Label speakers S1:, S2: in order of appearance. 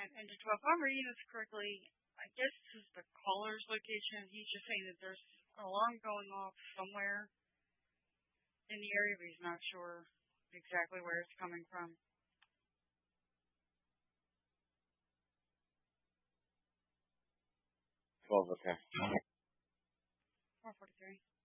S1: And if I'm reading this correctly, I guess this is the caller's location. He's just saying that there's an alarm going off somewhere in the area, but he's not sure exactly where it's coming from.
S2: 12, okay.
S1: 443.